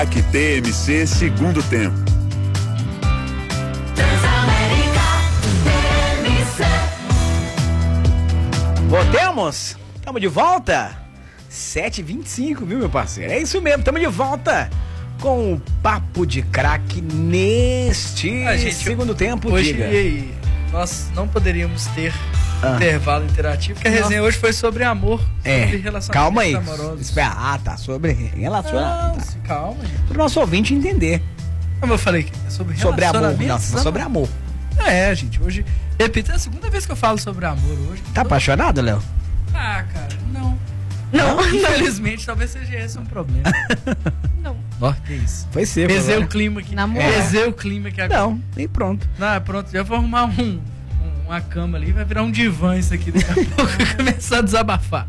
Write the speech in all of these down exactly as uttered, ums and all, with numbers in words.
Aqui T M C segundo tempo. Voltemos? Estamos de volta? sete e vinte e cinco, viu, meu parceiro? É isso mesmo, estamos de volta com o Papo de Craque neste ah, gente, segundo tempo. Hoje diga. Nós não poderíamos ter ah. intervalo interativo, porque a resenha Nossa. hoje foi sobre amor, é. sobre relacionamentos calma aí. amorosos. Ah, tá, sobre relacionamentos. Tá. Calma, gente. Para o nosso ouvinte entender. Como eu falei, é sobre Sobre amor, não, não. sobre amor. É, gente, hoje, repito, é a segunda vez que eu falo sobre amor hoje. Tá apaixonado, Léo? Ah, cara, não. Não, não. Infelizmente, talvez seja esse um problema. Não. Ó, que isso. Foi seco. Pesei o clima aqui. Namoro. Pesei o clima aqui agora. Não, nem pronto. Não, pronto, já vou arrumar um, um, uma cama ali, vai virar um divã isso aqui daqui a pouco e começar a desabafar.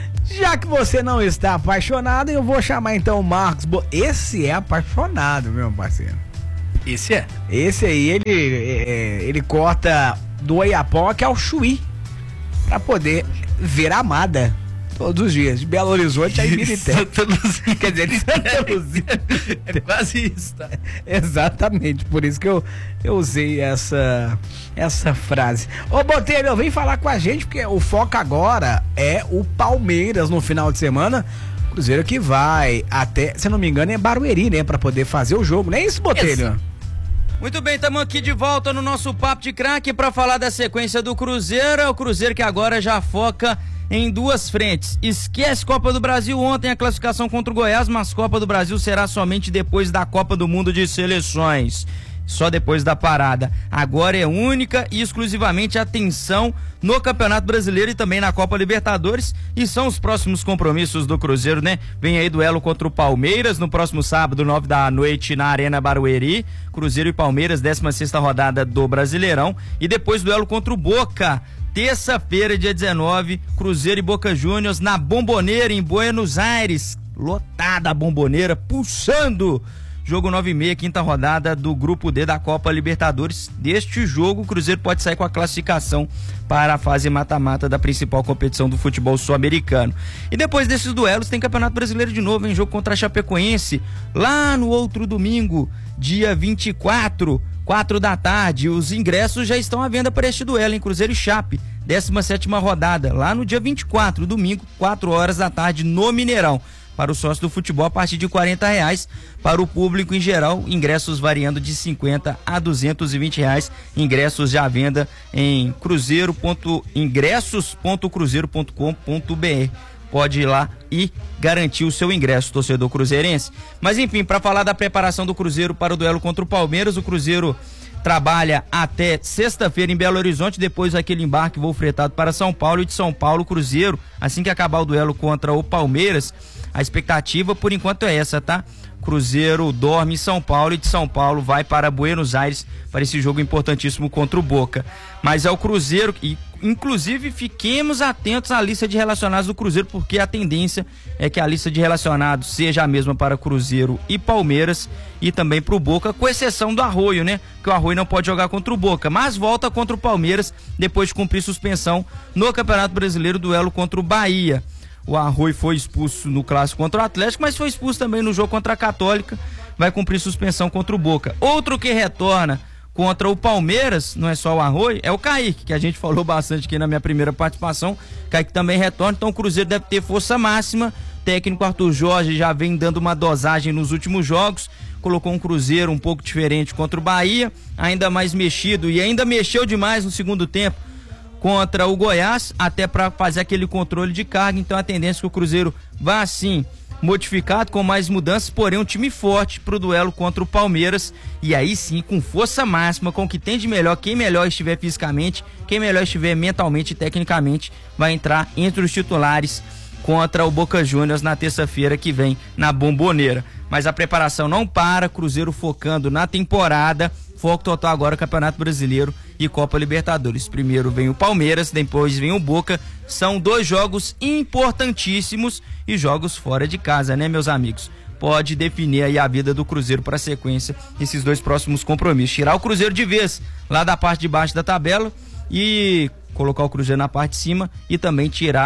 Já que você não está apaixonado, eu vou chamar então o Marcos. Bo... Esse é apaixonado, meu parceiro. Esse é. Esse aí, ele, é, ele corta do Oiapoque ao Chuí pra poder ver a amada todos os dias, de Belo Horizonte a Ibirité. Quer dizer, de Santa Luzia. É quase isso, tá? Exatamente, por isso que eu, eu usei essa, essa frase. Ô, Botelho, vem falar com a gente, porque o foco agora é o Palmeiras no final de semana. Cruzeiro que vai até, se não me engano, é Barueri, né? Pra poder fazer o jogo, não é isso, Botelho? Isso. Muito bem, estamos aqui de volta no nosso Papo de Craque para falar da sequência do Cruzeiro. É o Cruzeiro que agora já foca em duas frentes. Esquece Copa do Brasil, ontem a classificação contra o Goiás, mas Copa do Brasil será somente depois da Copa do Mundo de Seleções. Só depois da parada. Agora é única e exclusivamente atenção no Campeonato Brasileiro e também na Copa Libertadores, e são os próximos compromissos do Cruzeiro, né? Vem aí duelo contra o Palmeiras no próximo sábado, nove da noite, na Arena Barueri. Cruzeiro e Palmeiras, décima sexta rodada do Brasileirão, e depois duelo contra o Boca. Terça-feira, dia dezenove, Cruzeiro e Boca Juniors na Bombonera, em Buenos Aires. Lotada a Bombonera, pulsando. Jogo nove e meia, quinta rodada do Grupo D da Copa Libertadores. Deste jogo, o Cruzeiro pode sair com a classificação para a fase mata-mata da principal competição do futebol sul-americano. E depois desses duelos, tem Campeonato Brasileiro de novo, em jogo contra a Chapecoense, lá no outro domingo, dia vinte e quatro, quatro da tarde. Os ingressos já estão à venda para este duelo, em Cruzeiro e Chape, décima sétima rodada, lá no dia vinte e quatro, domingo, quatro horas da tarde, no Mineirão. Para o sócio do futebol, a partir de quarenta reais. Para o público em geral, ingressos variando de cinquenta a duzentos e vinte reais. Ingressos já à venda em cruzeiro. ingressos ponto cruzeiro ponto com ponto br. Pode ir lá e garantir o seu ingresso, torcedor cruzeirense. Mas enfim, para falar da preparação do Cruzeiro para o duelo contra o Palmeiras, o Cruzeiro trabalha até sexta-feira em Belo Horizonte, depois aquele embarque, voo fretado para São Paulo, e de São Paulo, Cruzeiro, assim que acabar o duelo contra o Palmeiras, a expectativa por enquanto é essa, tá? Cruzeiro dorme em São Paulo e de São Paulo vai para Buenos Aires para esse jogo importantíssimo contra o Boca. Mas é o Cruzeiro, e inclusive fiquemos atentos à lista de relacionados do Cruzeiro, porque a tendência é que a lista de relacionados seja a mesma para Cruzeiro e Palmeiras e também para o Boca, com exceção do Arroio, né? Que o Arroio não pode jogar contra o Boca, mas volta contra o Palmeiras depois de cumprir suspensão no Campeonato Brasileiro, duelo contra o Bahia. O Arroio foi expulso no clássico contra o Atlético, mas foi expulso também no jogo contra a Católica, vai cumprir suspensão contra o Boca. Outro que retorna contra o Palmeiras, não é só o Arroio, é o Kaique, que a gente falou bastante aqui na minha primeira participação. Kaique também retorna, então o Cruzeiro deve ter força máxima. O técnico Arthur Jorge já vem dando uma dosagem nos últimos jogos, colocou um Cruzeiro um pouco diferente contra o Bahia, ainda mais mexido, e ainda mexeu demais no segundo tempo contra o Goiás, até para fazer aquele controle de carga. Então a tendência é que o Cruzeiro vá assim modificado, com mais mudanças, porém um time forte pro duelo contra o Palmeiras, e aí sim com força máxima, com o que tem de melhor, quem melhor estiver fisicamente, quem melhor estiver mentalmente e tecnicamente, vai entrar entre os titulares contra o Boca Juniors na terça-feira que vem na Bombonera. Mas a preparação não para, Cruzeiro focando na temporada, foco total agora Campeonato Brasileiro e Copa Libertadores. Primeiro vem o Palmeiras, depois vem o Boca. São dois jogos importantíssimos e jogos fora de casa, né, meus amigos? Pode definir aí a vida do Cruzeiro para a sequência, esses dois próximos compromissos. Tirar o Cruzeiro de vez lá da parte de baixo da tabela e colocar o Cruzeiro na parte de cima, e também tirar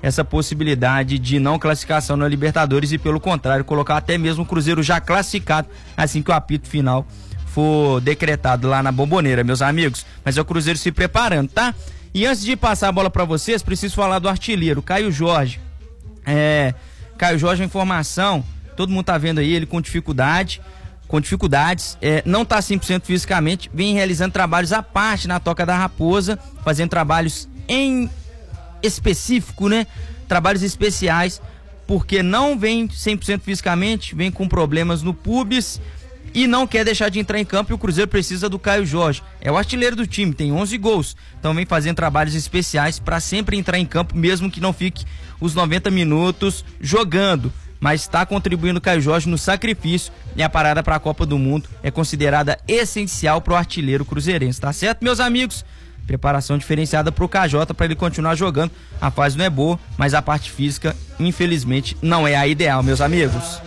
essa possibilidade de não classificação na Libertadores e, pelo contrário, colocar até mesmo o Cruzeiro já classificado assim que o apito final for decretado lá na Bomboneira, meus amigos. Mas é o Cruzeiro se preparando, tá? E antes de passar a bola para vocês, preciso falar do artilheiro, Caio Jorge. É, Caio Jorge, a informação, todo mundo tá vendo aí, ele com dificuldade, com dificuldades, é, não tá cem por cento fisicamente, vem realizando trabalhos à parte na Toca da Raposa, fazendo trabalhos em específico, né? Trabalhos especiais, porque não vem cem por cento fisicamente, vem com problemas no pubis e não quer deixar de entrar em campo, e o Cruzeiro precisa do Caio Jorge. É o artilheiro do time, tem onze gols, então vem fazendo trabalhos especiais para sempre entrar em campo, mesmo que não fique os noventa minutos jogando. Mas está contribuindo o Caio Jorge no sacrifício, e a parada para a Copa do Mundo é considerada essencial para o artilheiro cruzeirense, tá certo, meus amigos? Preparação diferenciada para o K J para ele continuar jogando. A fase não é boa, mas a parte física, infelizmente, não é a ideal, meus amigos.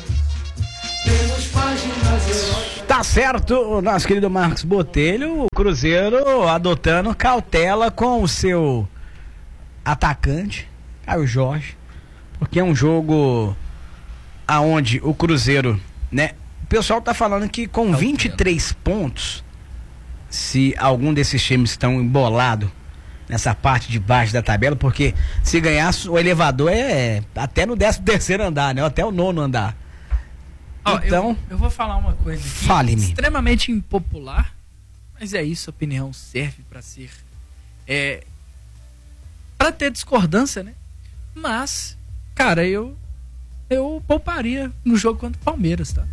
Tá certo, o nosso querido Marcos Botelho, o Cruzeiro adotando cautela com o seu atacante, Caio Jorge, porque é um jogo aonde o Cruzeiro, né? O pessoal tá falando que com vinte e três pontos, se algum desses times estão embolados nessa parte de baixo da tabela, porque se ganhar o elevador é até no décimo terceiro andar, né? Até o nono andar. Oh, então, eu, eu vou falar uma coisa aqui, fale-me. Extremamente impopular, mas é isso, a opinião serve para ser é, para ter discordância, né? Mas, cara, eu eu pouparia no jogo contra o Palmeiras, tá?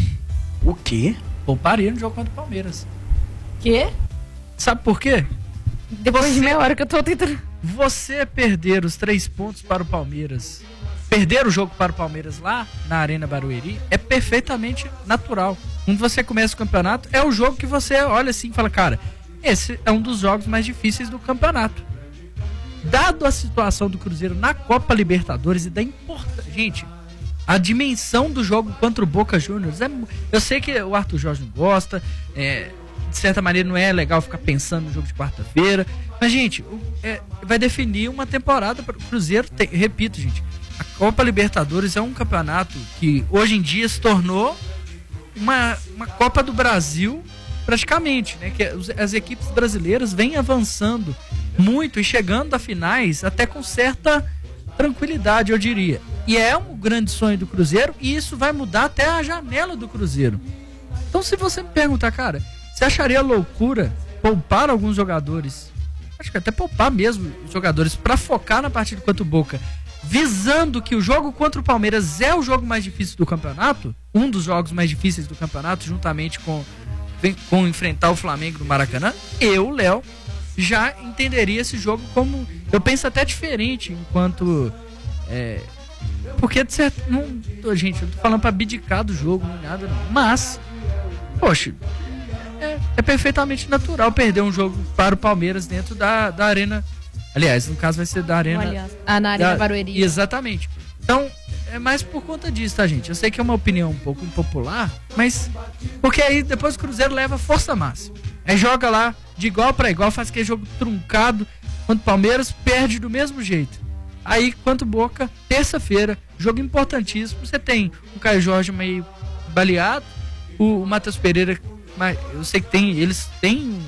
O quê? Pouparia no jogo contra o Palmeiras. Quê? Sabe por quê? Depois Você- de meia hora que eu tô tentando. Você perder os três pontos para o Palmeiras, perder o jogo para o Palmeiras lá na Arena Barueri, é perfeitamente natural. Quando você começa o campeonato, é o jogo que você olha assim e fala, cara, esse é um dos jogos mais difíceis do campeonato. Dado a situação do Cruzeiro na Copa Libertadores e da importância... Gente, a dimensão do jogo contra o Boca Juniors, é, mu- eu sei que o Arthur Jorge não gosta, é, de certa maneira não é legal ficar pensando no jogo de quarta-feira, mas, gente, o- é, vai definir uma temporada para o Cruzeiro. Tem- repito, gente, a Copa Libertadores é um campeonato que hoje em dia se tornou uma, uma Copa do Brasil praticamente, né? Que os- as equipes brasileiras vêm avançando muito e chegando a finais até com certa tranquilidade, eu diria. E é um grande sonho do Cruzeiro, e isso vai mudar até a janela do Cruzeiro. Então, se você me perguntar, cara, você acharia loucura poupar alguns jogadores? Acho que até poupar mesmo os jogadores para focar na partida contra o Boca, visando que o jogo contra o Palmeiras é o jogo mais difícil do campeonato, um dos jogos mais difíceis do campeonato, juntamente com, vem- com enfrentar o Flamengo no Maracanã. Eu, Léo, já entenderia esse jogo como... Eu penso até diferente enquanto... É, porque, de certo... Não, tô, gente, eu não tô falando pra abdicar do jogo, nem nada, não. Mas, poxa, é, é perfeitamente natural perder um jogo para o Palmeiras dentro da, da arena. Aliás, no caso vai ser da arena... Aliás, ah, na Arena da- Barueri. Exatamente. Então, é mais por conta disso, tá, gente? Eu sei que é uma opinião um pouco impopular, mas... Porque aí depois o Cruzeiro leva força máxima. Aí joga lá, de igual para igual, faz aquele jogo truncado contra o Palmeiras, perde do mesmo jeito. Aí, quanto Boca, terça-feira, jogo importantíssimo. Você tem o Caio Jorge meio baleado, o, o Matheus Pereira, mas eu sei que tem, eles têm um,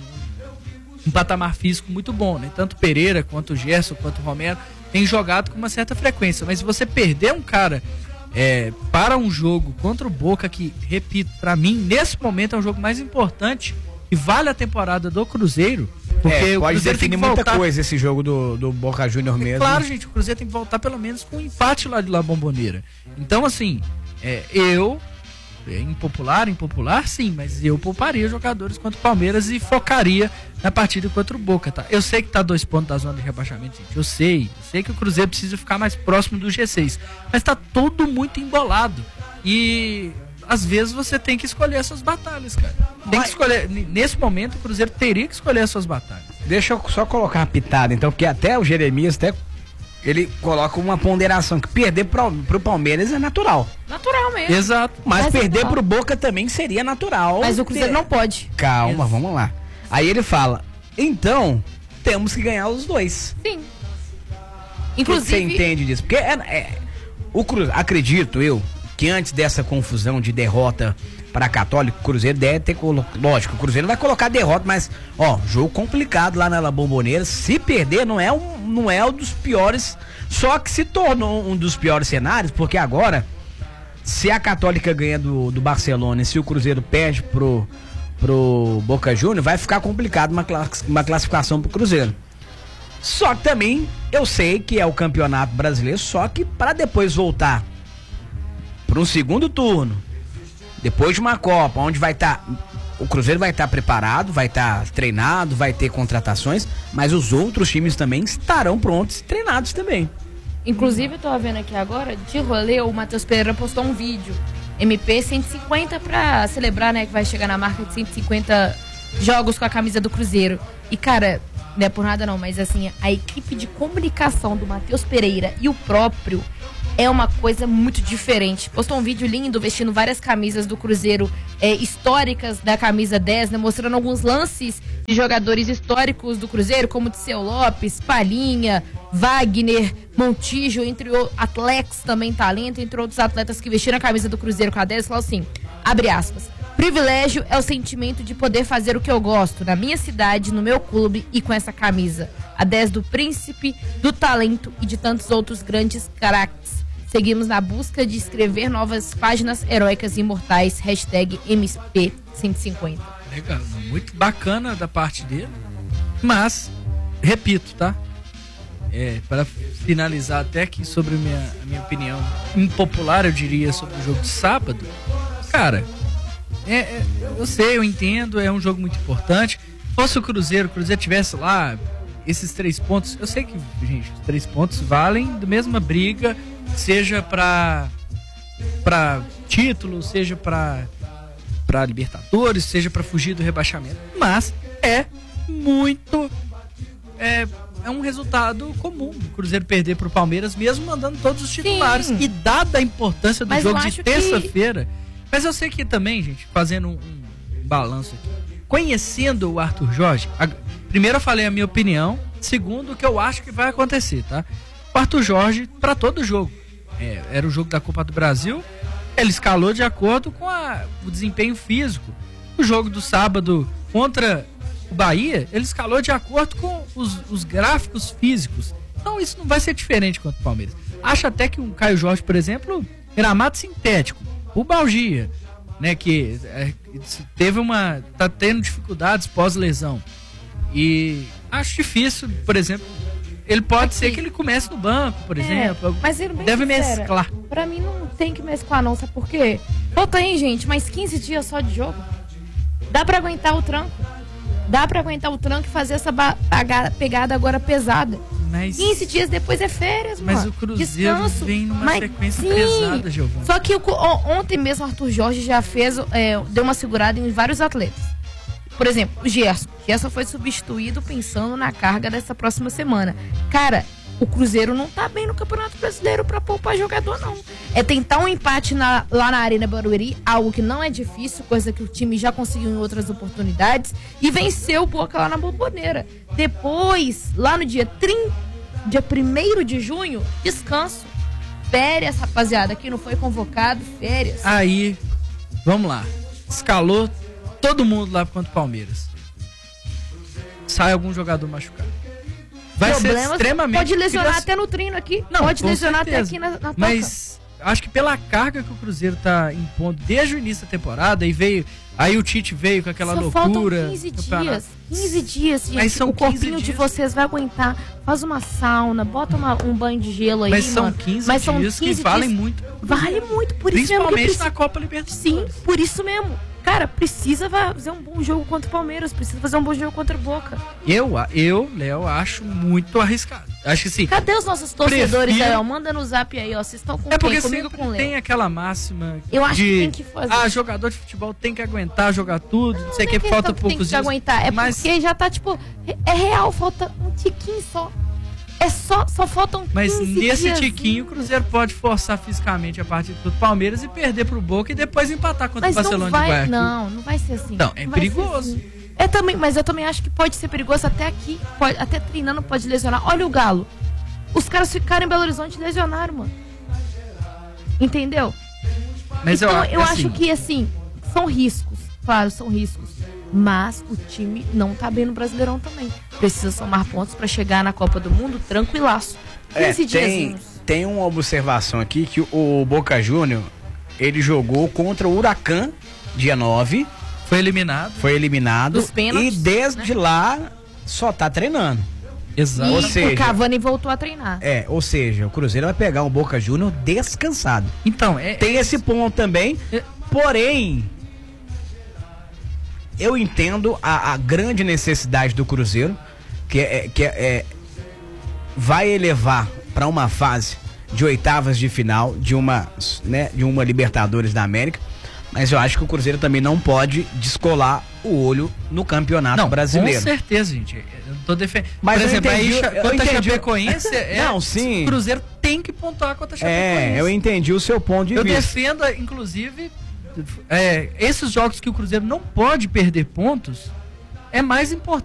um patamar físico muito bom, né? Tanto Pereira, quanto o Gerson, quanto o Romero, tem jogado com uma certa frequência. Mas se você perder um cara é, para um jogo contra o Boca, que, repito, pra mim, nesse momento é o jogo mais importante e vale a temporada do Cruzeiro, porque é, o pode Cruzeiro tem definir que muita voltar... coisa esse jogo do, do Boca Juniors É mesmo. claro, gente, o Cruzeiro tem que voltar pelo menos com um empate lá de La Bombonera. Então, assim, é, eu, é, impopular, impopular, sim, mas eu pouparia jogadores contra o Palmeiras e focaria na partida contra o Boca, tá? Eu sei que tá dois pontos da zona de rebaixamento, gente, eu sei, eu sei que o Cruzeiro precisa ficar mais próximo do G seis, mas tá tudo muito embolado e... Às vezes você tem que escolher as suas batalhas, cara. Tem Mas- que escolher. Nesse momento, o Cruzeiro teria que escolher as suas batalhas. Deixa eu só colocar uma pitada, então, porque até o Jeremias, até ele coloca uma ponderação que perder pro, pro Palmeiras é natural. Natural mesmo. Exato. Mas, Mas é perder natural. pro Boca também seria natural. Mas o Cruzeiro ter- não pode. Calma, Isso. vamos lá. Aí ele fala, então, temos que ganhar os dois. Sim. Inclusive, que você entende disso? Porque é, é, o Cruzeiro, acredito eu, que antes dessa confusão de derrota para Católico, o Cruzeiro deve ter colocado. Lógico, o Cruzeiro não vai colocar derrota, mas, ó, jogo complicado lá na La Bombonera. Se perder, não é um, não é um dos piores. Só que se tornou um dos piores cenários, porque agora, se a Católica ganha do, do Barcelona e se o Cruzeiro perde pro, pro Boca Juniors, vai ficar complicado uma, uma classificação pro Cruzeiro. Só que também eu sei que é o campeonato brasileiro, só que para depois voltar para um segundo turno, depois de uma Copa, onde vai estar. Tá, o Cruzeiro vai estar tá preparado, vai estar tá treinado, vai ter contratações, mas os outros times também estarão prontos e treinados também. Inclusive, eu tô vendo aqui agora, de rolê, o Matheus Pereira postou um vídeo, M P cento e cinquenta, pra celebrar, né, que vai chegar na marca de cento e cinquenta jogos com a camisa do Cruzeiro. E, cara, não é por nada não, mas assim, a equipe de comunicação do Matheus Pereira e o próprio é uma coisa muito diferente. Postou um vídeo lindo vestindo várias camisas do Cruzeiro, é, históricas da camisa dez, né, mostrando alguns lances de jogadores históricos do Cruzeiro, como Diceu Lopes, Palhinha, Wagner, Montijo, entre outros, Atlex também talento, entre outros atletas que vestiram a camisa do Cruzeiro com a dez, falou assim, abre aspas, privilégio é o sentimento de poder fazer o que eu gosto, na minha cidade, no meu clube e com essa camisa. A dez do príncipe, do talento e de tantos outros grandes craques. Seguimos na busca de escrever novas páginas heróicas e imortais. Hashtag M P cento e cinquenta. Legal, muito bacana da parte dele. Mas, repito, tá? É, para finalizar até aqui sobre minha, a minha opinião impopular, eu diria, sobre o jogo de sábado. Cara, é, é, eu sei, eu entendo, é um jogo muito importante. Se fosse o Cruzeiro, o Cruzeiro tivesse lá esses três pontos, eu sei que, gente, os três pontos valem da mesma briga, seja para para título, seja para para Libertadores, seja para fugir do rebaixamento, mas é muito é, é um resultado comum o Cruzeiro perder pro Palmeiras, mesmo mandando todos os titulares. Sim. E dada a importância do mas jogo de terça-feira, que... mas eu sei que também, gente, fazendo um, um balanço aqui, conhecendo o Arthur Jorge, a, primeiro eu falei a minha opinião, segundo o que eu acho que vai acontecer, tá? O Arthur Jorge, para todo jogo, é, era o jogo da Copa do Brasil, ele escalou de acordo com a, o desempenho físico. O jogo do sábado contra o Bahia, ele escalou de acordo com os, os gráficos físicos. Então isso não vai ser diferente contra o Palmeiras. Acho até que o Caio Jorge, por exemplo, gramado sintético, o Balgia, né, que é, teve uma, tá tendo dificuldades pós-lesão. E acho difícil, por exemplo, ele pode Aqui. ser que ele comece no banco, por é, exemplo. Mas ele bem deve sincera, mesclar. Pra mim não tem que mesclar não, sabe por quê? Falta aí, gente, mais quinze dias só de jogo. Dá pra aguentar o tranco. Dá pra aguentar o tranco e fazer essa pegada agora pesada. Mas... quinze dias depois é férias, mas mano. Mas o Cruzeiro Descanso. vem numa mas, sequência sim. pesada, Giovana. Só que o, ontem mesmo o Arthur Jorge já fez, é, deu uma segurada em vários atletas. Por exemplo, o Gerson. O Gerson foi substituído pensando na carga dessa próxima semana. Cara, o Cruzeiro não tá bem no Campeonato Brasileiro pra poupar jogador, não. É tentar um empate na, lá na Arena Barueri, algo que não é difícil, coisa que o time já conseguiu em outras oportunidades, e venceu o Boca lá na Bombonera. Depois, lá no dia trinta, dia primeiro de junho, descanso. Férias, rapaziada, que não foi convocado, férias. Aí, vamos lá. Escalou todo mundo lá contra o Palmeiras. Sai algum jogador machucado. Vai Problemas, ser extremamente... Pode lesionar difícil. até no treino aqui. Não, pode lesionar certeza. até aqui na, na toca. Mas acho que pela carga que o Cruzeiro tá impondo desde o início da temporada, e veio... Aí o Tite veio com aquela Só loucura. Faltam quinze dias. quinze dias, gente. Mas são o corpinho dias. de vocês vai aguentar. Faz uma sauna, bota uma, um banho de gelo aí, Mas são mano. quinze Mas são dias quinze que valem dias. muito. Vale muito, por isso mesmo que Principalmente precisa... na Copa Libertadores. Sim, por isso mesmo. Cara, precisa fazer um bom jogo contra o Palmeiras, precisa fazer um bom jogo contra o Boca. Eu, eu Léo, acho muito arriscado. Acho que sim. Cadê os nossos torcedores Prefiro... aí, ó? Manda no zap aí, ó. Vocês estão com É porque quem? Comigo com o Léo. tem aquela máxima Eu acho de, que tem que fazer. Ah, jogador de futebol tem que aguentar jogar tudo, não, não sei o que, é falta que poucos tem que dias. aguentar, é mas... porque já tá, tipo, é real, falta um tiquinho só. É só, só faltam quinze Mas nesse dias. tiquinho, o Cruzeiro pode forçar fisicamente a partida do Palmeiras e perder pro Boca e depois empatar contra mas o Barcelona não vai, de Guayaquil. Não, não vai ser assim. Não, é não perigoso. Assim. É também, mas eu também acho que pode ser perigoso até aqui, pode, até treinando pode lesionar. Olha o Galo. Os caras ficaram em Belo Horizonte e lesionaram, mano. Entendeu? Mas então, eu, eu assim, acho que, assim, são riscos. Claro, são riscos. Mas o time não tá bem no Brasileirão também. Precisa somar pontos pra chegar na Copa do Mundo tranquilaço. É, quinze tem, dias. tem uma observação aqui que o Boca Júnior, ele jogou contra o Huracan, dia nove. Foi eliminado. Foi eliminado. Dos pênaltis, e desde né? lá só tá treinando. Exato. E Ou seja- o Cavani voltou a treinar. É, ou seja, o Cruzeiro vai pegar um Boca Júnior descansado. Então, é, Tem esse ponto também, É. porém, eu entendo a, a grande necessidade do Cruzeiro, que é, que é, é vai elevar para uma fase de oitavas de final de uma, né, de uma Libertadores da América, mas eu acho que o Cruzeiro também não pode descolar o olho no Campeonato não, Brasileiro. com certeza, gente. Eu tô defendendo. Mas Por eu exemplo, entendi, aí, eu quanto a entendi. Chapecoense, é, Não, sim. o Cruzeiro tem que pontuar contra a Chapecoense. É, eu entendi o seu ponto de Eu vista. defendo, inclusive, é, esses jogos que o Cruzeiro não pode perder pontos, é mais importante.